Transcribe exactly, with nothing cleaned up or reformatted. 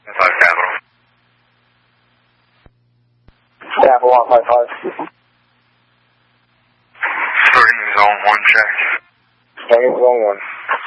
five Capital. Capital one five five. Starting zone one check. Starting zone one.